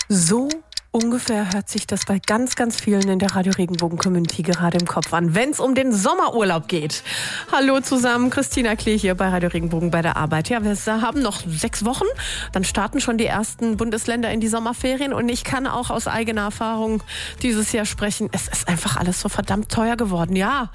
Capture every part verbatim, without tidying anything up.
So ungefähr hört sich das bei ganz, ganz vielen in der Radio Regenbogen Community gerade im Kopf an, wenn es um den Sommerurlaub geht. Hallo zusammen, Christina Klee hier bei Radio Regenbogen bei der Arbeit. Ja, wir haben noch sechs Wochen, dann starten schon die ersten Bundesländer in die Sommerferien und ich kann auch aus eigener Erfahrung dieses Jahr sprechen, es ist einfach alles so verdammt teuer geworden, ja.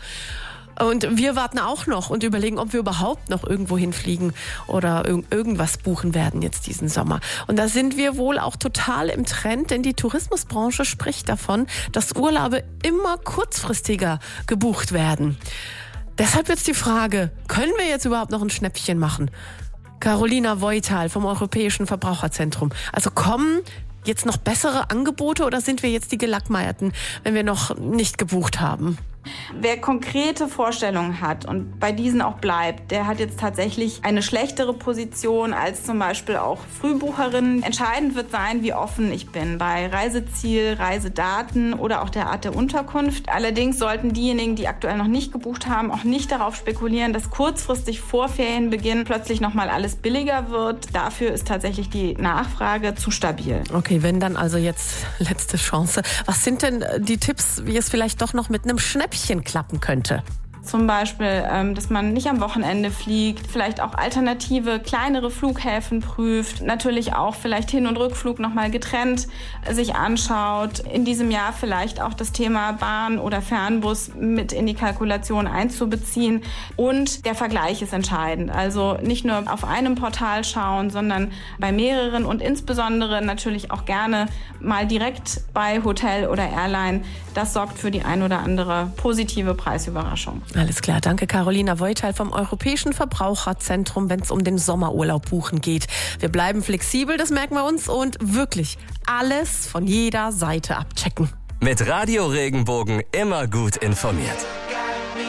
Und wir warten auch noch und überlegen, ob wir überhaupt noch irgendwo hinfliegen oder irg- irgendwas buchen werden jetzt diesen Sommer. Und da sind wir wohl auch total im Trend, denn die Tourismusbranche spricht davon, dass Urlaube immer kurzfristiger gebucht werden. Deshalb jetzt die Frage, können wir jetzt überhaupt noch ein Schnäppchen machen? Carolina Voital vom Europäischen Verbraucherzentrum. Also kommen jetzt noch bessere Angebote oder sind wir jetzt die Gelackmeierten, wenn wir noch nicht gebucht haben? Wer konkrete Vorstellungen hat und bei diesen auch bleibt, der hat jetzt tatsächlich eine schlechtere Position als zum Beispiel auch Frühbucherinnen. Entscheidend wird sein, wie offen ich bin bei Reiseziel, Reisedaten oder auch der Art der Unterkunft. Allerdings sollten diejenigen, die aktuell noch nicht gebucht haben, auch nicht darauf spekulieren, dass kurzfristig vor Ferienbeginn plötzlich nochmal alles billiger wird. Dafür ist tatsächlich die Nachfrage zu stabil. Okay, wenn dann also jetzt letzte Chance. Was sind denn die Tipps, wie es vielleicht doch noch mit einem Schnäppchen klappen könnte? Zum Beispiel, dass man nicht am Wochenende fliegt, vielleicht auch alternative, kleinere Flughäfen prüft, natürlich auch vielleicht Hin- und Rückflug nochmal getrennt sich anschaut, in diesem Jahr vielleicht auch das Thema Bahn oder Fernbus mit in die Kalkulation einzubeziehen und der Vergleich ist entscheidend. Also nicht nur auf einem Portal schauen, sondern bei mehreren und insbesondere natürlich auch gerne mal direkt bei Hotel oder Airline. Das sorgt für die ein oder andere positive Preisüberraschung. Alles klar, danke Carolina Voital vom Europäischen Verbraucherzentrum, wenn es um den Sommerurlaub buchen geht. Wir bleiben flexibel, das merken wir uns, und wirklich alles von jeder Seite abchecken. Mit Radio Regenbogen immer gut informiert.